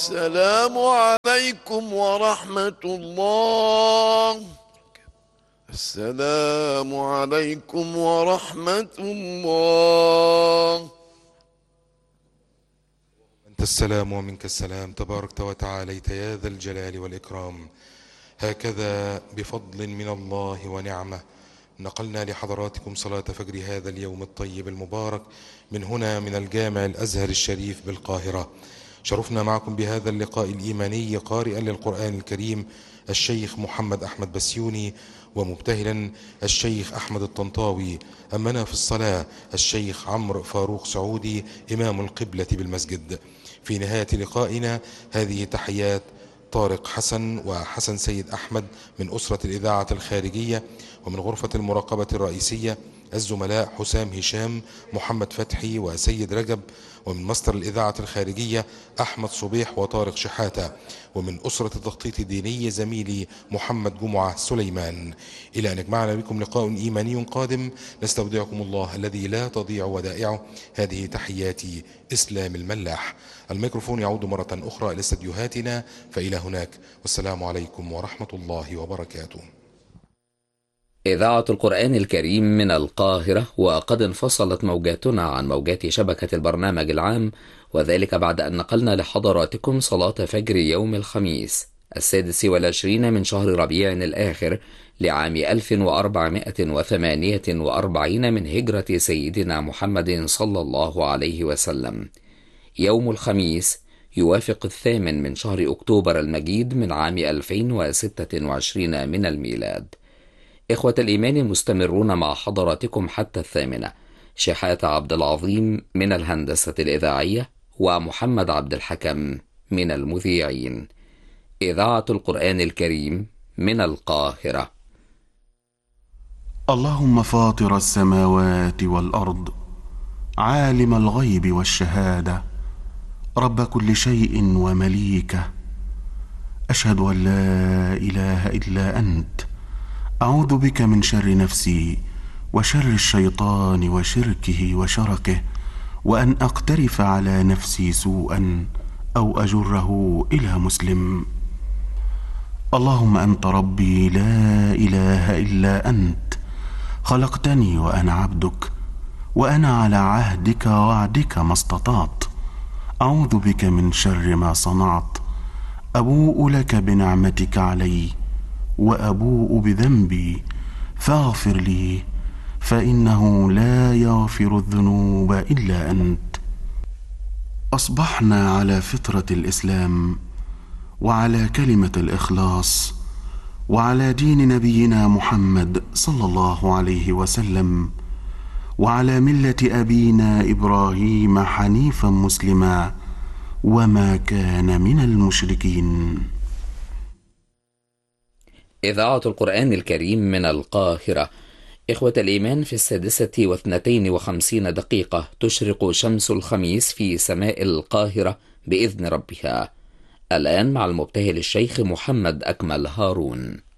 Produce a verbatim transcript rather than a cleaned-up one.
السلام عليكم ورحمة الله. السلام عليكم ورحمة الله. أنت السلام ومنك السلام، تباركت وتعاليت يا ذا الجلال والإكرام. هكذا بفضل من الله ونعمة نقلنا لحضراتكم صلاة فجر هذا اليوم الطيب المبارك من هنا من الجامع الأزهر الشريف بالقاهرة. شرفنا معكم بهذا اللقاء الإيماني قارئا للقرآن الكريم الشيخ محمد أحمد بسيوني، ومبتهلا الشيخ أحمد الطنطاوي. أمنا في الصلاة الشيخ عمرو فاروق سعودي إمام القبلة بالمسجد. في نهاية لقائنا هذه تحيات طارق حسن وحسن سيد أحمد من أسرة الإذاعة الخارجية، ومن غرفة المراقبة الرئيسية الزملاء حسام هشام، محمد فتحي وسيد رجب، ومن مصدر الإذاعة الخارجية أحمد صبيح وطارق شحاتة، ومن أسرة التخطيط الديني زميلي محمد جمعة سليمان. إلى أن يجمعنا بكم لقاء إيماني قادم، نستودعكم الله الذي لا تضيع ودائعه. هذه تحياتي إسلام الملاح. الميكروفون يعود مرة أخرى إلى استديوهاتنا، فإلى هناك، والسلام عليكم ورحمة الله وبركاته. إذاعة القرآن الكريم من القاهرة، وقد انفصلت موجاتنا عن موجات شبكة البرنامج العام، وذلك بعد أن نقلنا لحضراتكم صلاة فجر يوم الخميس السادس والعشرين من شهر ربيع الآخر لعام ألف وأربعمائة وثمانية وأربعين من هجرة سيدنا محمد صلى الله عليه وسلم. يوم الخميس يوافق الثامن من شهر أكتوبر المجيد من عام ألفين وستة وعشرين من الميلاد. إخوة الإيمان مستمرون مع حضراتكم حتى الثامنة. شحاتة عبد العظيم من الهندسة الإذاعية، ومحمد عبد الحكم من المذيعين. إذاعة القرآن الكريم من القاهرة. اللهم فاطر السماوات والأرض، عالم الغيب والشهادة، رب كل شيء ومليكه، أشهد أن لا إله إلا أنت، أعوذ بك من شر نفسي وشر الشيطان وشركه وشركه، وأن أقترف على نفسي سوءا أو أجره إلى مسلم. اللهم أنت ربي لا إله إلا أنت، خلقتني وأنا عبدك، وأنا على عهدك ووعدك ما استطعت. أعوذ بك من شر ما صنعت، أبوء لك بنعمتك علي وأبوء بذنبي، فاغفر لي، فإنه لا يغفر الذنوب إلا أنت. أصبحنا على فطرة الإسلام، وعلى كلمة الإخلاص، وعلى دين نبينا محمد صلى الله عليه وسلم، وعلى ملة أبينا إبراهيم حنيفا مسلما، وما كان من المشركين. إذاعة القرآن الكريم من القاهرة. إخوة الإيمان، في السادسة واثنتين وخمسين دقيقة تشرق شمس الخميس في سماء القاهرة بإذن ربها. الآن مع المبتهل الشيخ محمد أكمل هارون.